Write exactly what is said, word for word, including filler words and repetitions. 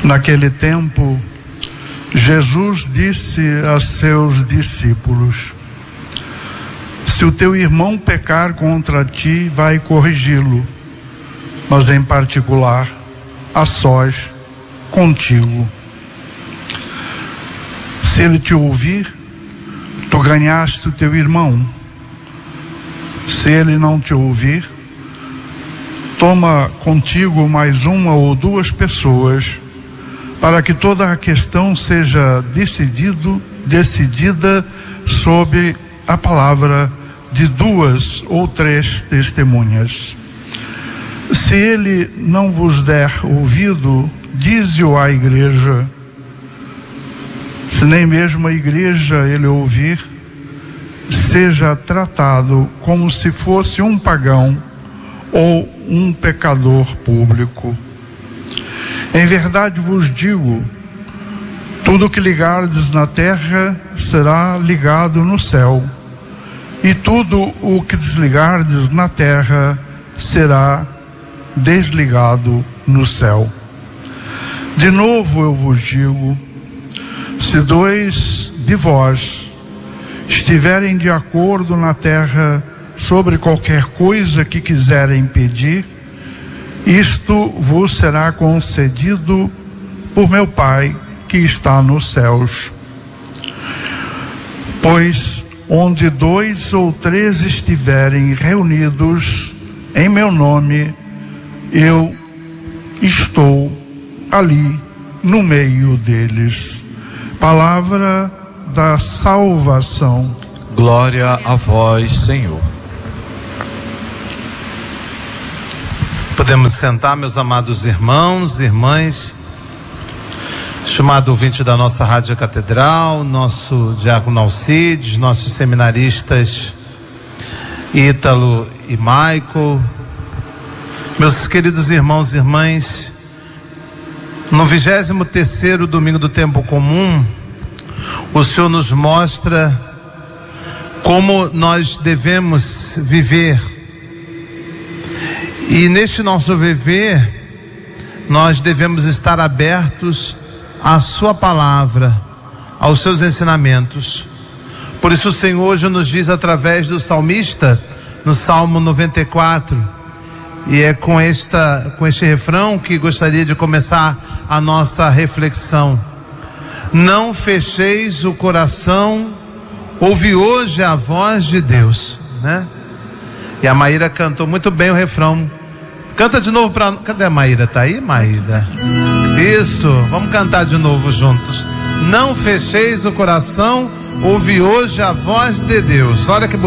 Naquele tempo, Jesus disse a seus discípulos: se o teu irmão pecar contra ti, vai corrigi-lo, mas em particular, a sós, contigo. Se ele te ouvir, tu ganhaste o teu irmão. Se ele não te ouvir, toma contigo mais uma ou duas pessoas, para que toda a questão seja decidido, decidida sob a palavra de duas ou três testemunhas. Se ele não vos der ouvido, dize-o à igreja. Se nem mesmo a igreja ele ouvir, seja tratado como se fosse um pagão ou um pecador público. Em verdade vos digo, tudo que ligardes na terra será ligado no céu, e tudo o que desligardes na terra será desligado no céu. De novo eu vos digo, se dois de vós estiverem de acordo na terra sobre qualquer coisa que quiserem pedir, isto vos será concedido por meu Pai que está nos céus. Pois onde dois ou três estiverem reunidos em meu nome, eu estou ali no meio deles. Palavra da salvação. Glória a vós, Senhor. Podemos sentar, meus amados irmãos e irmãs, estimado ouvinte da nossa Rádio Catedral, nosso diácono Alcides, nossos seminaristas Ítalo e Michael, meus queridos irmãos e irmãs. No vigésimo terceiro domingo do tempo comum, o Senhor nos mostra como nós devemos viver. E neste nosso viver, nós devemos estar abertos à sua palavra, aos seus ensinamentos. Por isso o Senhor hoje nos diz através do salmista, no Salmo noventa e quatro, e é com, esta, com este refrão que gostaria de começar a nossa reflexão. Não fecheis o coração, ouve hoje a voz de Deus, né? E a Maíra cantou muito bem o refrão. Canta de novo para... Cadê a Maíra? Tá aí, Maíra? Isso, vamos cantar de novo juntos. Não fecheis o coração, ouve hoje a voz de Deus. Olha que